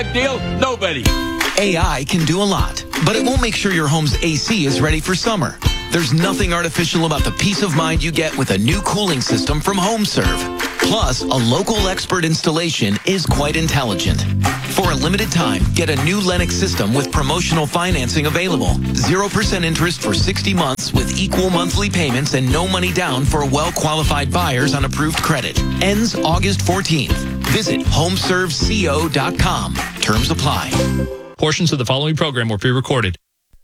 deal? Nobody. AI can do a lot, but it won't make sure your home's AC is ready for summer. There's nothing artificial about the peace of mind you get with a new cooling system from HomeServe. Plus, a local expert installation is quite intelligent. For a limited time, get a new Lennox system with promotional financing available. 0% interest for 60 months with equal monthly payments and no money down for well-qualified buyers on approved credit. Ends August 14th. Visit homeserveco.com. Terms apply. Portions of the following program were pre-recorded.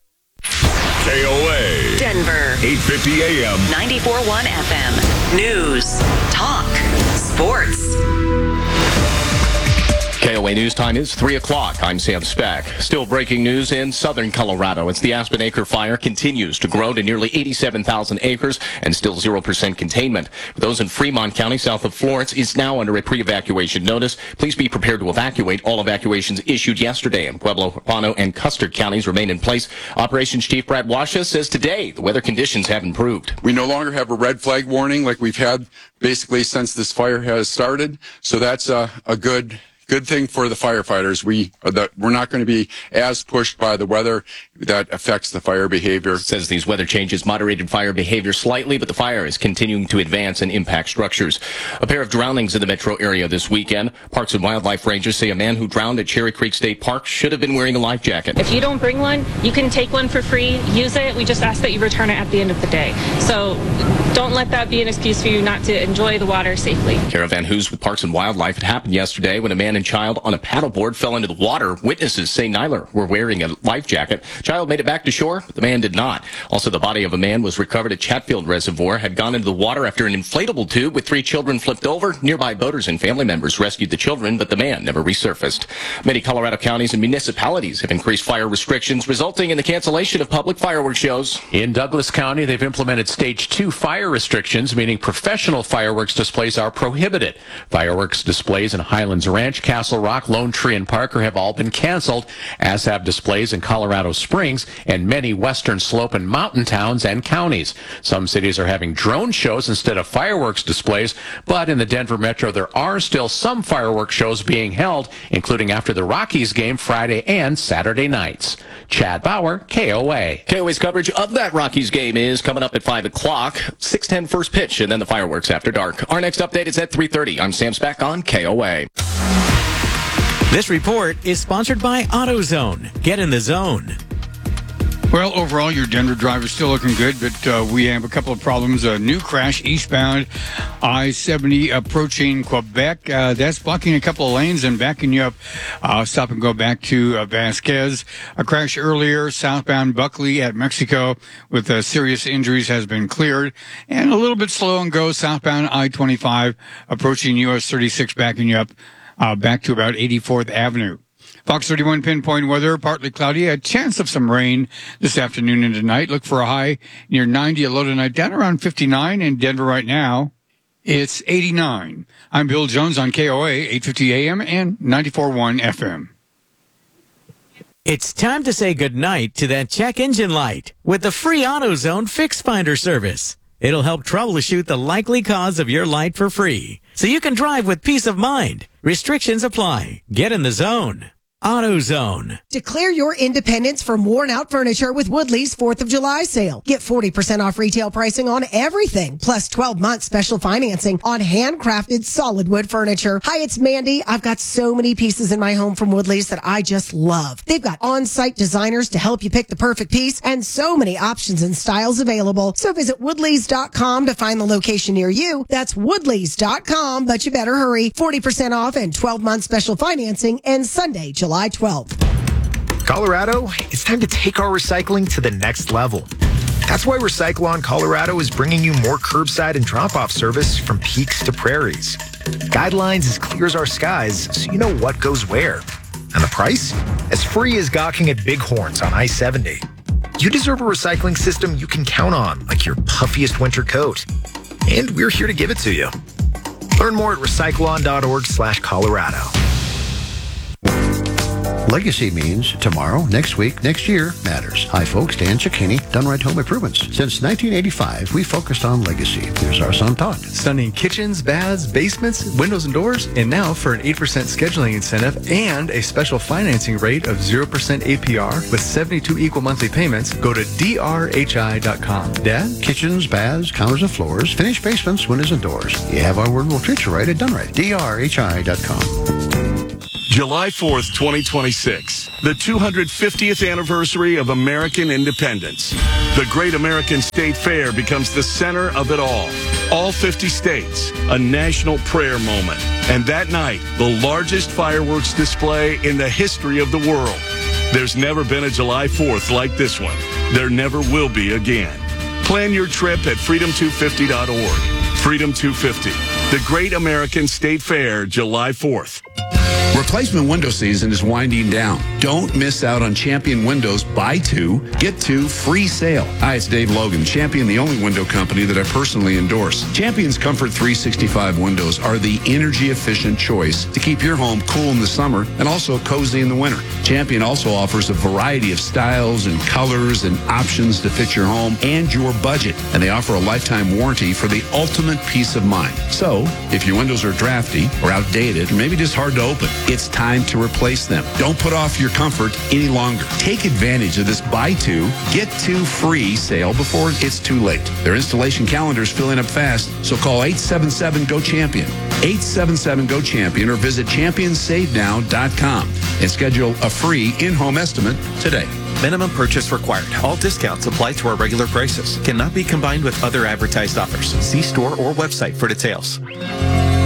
KOA. Denver. 850 AM. 94.1 FM. News. Talk. Sports. KOA News Time is 3 o'clock. I'm Sam Speck. Still breaking news in southern Colorado. It's the Aspen Acre Fire continues to grow to nearly 87,000 acres and still 0% containment. For those in Fremont County, south of Florence, is now under a pre-evacuation notice. Please be prepared to evacuate. All evacuations issued yesterday in Pueblo, Urbano, and Custer counties remain in place. Operations Chief Brad Washa says today the weather conditions have improved. We no longer have a red flag warning like we've had basically since this fire has started. So that's a good thing for the firefighters. We're not going to be as pushed by the weather that affects the fire behavior. Says these weather changes moderated fire behavior slightly, but the fire is continuing to advance and impact structures. A pair of drownings in the metro area this weekend. Parks and Wildlife Rangers say a man who drowned at Cherry Creek State Park should have been wearing a life jacket. If you don't bring one, you can take one for free, use it. We just ask that you return it at the end of the day. So don't let that be an excuse for you not to enjoy the water safely. Kara Van Hoos with Parks and Wildlife. It happened yesterday when a man and child on a paddleboard fell into the water. Witnesses say neither were wearing a life jacket. Child made it back to shore, but the man did not. Also, the body of a man was recovered at Chatfield Reservoir, had gone into the water after an inflatable tube with 3 children flipped over. Nearby boaters and family members rescued the children, but the man never resurfaced. Many Colorado counties and municipalities have increased fire restrictions, resulting in the cancellation of public fireworks shows. In Douglas County, they've implemented Stage 2 fire restrictions, meaning professional fireworks displays are prohibited. Fireworks displays in Highlands Ranch, Castle Rock, Lone Tree, and Parker have all been canceled, as have displays in Colorado Springs and many western slope and mountain towns and counties. Some cities are having drone shows instead of fireworks displays, but in the Denver metro, there are still some fireworks shows being held, including after the Rockies game Friday and Saturday nights. Chad Bauer, KOA. KOA's coverage of that Rockies game is coming up at 5 o'clock, 6:10 first pitch, and then the fireworks after dark. Our next update is at 3:30. I'm Sam Speck on KOA. This report is sponsored by AutoZone. Get in the zone. Well, overall, your Denver drive is still looking good, but we have a couple of problems. A new crash eastbound I-70 approaching Quebec. That's blocking a couple of lanes and backing you up. Stop and go back to Vasquez. A crash earlier southbound Buckley at Mexico with serious injuries has been cleared. And a little bit slow and go southbound I-25 approaching US 36, backing you up back to about 84th Avenue. Fox 31 pinpoint weather, partly cloudy, a chance of some rain this afternoon and tonight. Look for a high near 90, a low tonight down around 59 in Denver right now. It's 89. I'm Bill Jones on KOA, 850 AM and 94.1 FM. It's time to say goodnight to that check engine light with the free AutoZone Fix Finder service. It'll help troubleshoot the likely cause of your light for free, so you can drive with peace of mind. Restrictions apply. Get in the zone. AutoZone. Declare your independence from worn-out furniture with Woodley's 4th of July sale. Get 40% off retail pricing on everything, plus 12-month special financing on handcrafted solid wood furniture. Hi, it's Mandy. I've got so many pieces in my home from Woodley's that I just love. They've got on-site designers to help you pick the perfect piece and so many options and styles available. So visit Woodleys.com to find the location near you. That's Woodleys.com, but you better hurry. 40% off and 12-month special financing ends Sunday, July 12th. Colorado, it's time to take our recycling to the next level. That's why Recyclon Colorado is bringing you more curbside and drop-off service from peaks to prairies. Guidelines as clear as our skies, so you know what goes where. And the price? As free as gawking at Bighorns on I-70. You deserve a recycling system you can count on, like your puffiest winter coat. And we're here to give it to you. Learn more at recyclon.org/Colorado. Legacy means tomorrow, next week, next year matters. Hi, folks. Dan Cicchini, Done Right Home Improvements. Since 1985, we focused on legacy. Here's our son, Todd. Stunning kitchens, baths, basements, windows, and doors. And now for an 8% scheduling incentive and a special financing rate of 0% APR with 72 equal monthly payments, go to drhi.com. Dad? Kitchens, baths, counters and floors, finished basements, windows and doors. You have our word, we'll treat you right at Done Right. drhi.com. July 4th, 2026, the 250th anniversary of American independence. The Great American State Fair becomes the center of it all. All 50 states, a national prayer moment. And that night, the largest fireworks display in the history of the world. There's never been a July 4th like this one. There never will be again. Plan your trip at freedom250.org. Freedom 250, the Great American State Fair, July 4th. Replacement window season is winding down. Don't miss out on Champion Windows Buy 2, Get 2 free sale. Hi, it's Dave Logan. Champion, the only window company that I personally endorse. Champion's Comfort 365 windows are the energy-efficient choice to keep your home cool in the summer and also cozy in the winter. Champion also offers a variety of styles and colors and options to fit your home and your budget. And they offer a lifetime warranty for the ultimate peace of mind. So, if your windows are drafty or outdated or maybe just hard to open, it's time to replace them. Don't put off your comfort any longer. Take advantage of this buy 2, get 2 free sale before it's too late. Their installation calendar is filling up fast, so call 877-GO-CHAMPION. 877-GO-CHAMPION or visit championsavenow.com and schedule a free in-home estimate today. Minimum purchase required. All discounts apply to our regular prices. Cannot be combined with other advertised offers. See store or website for details.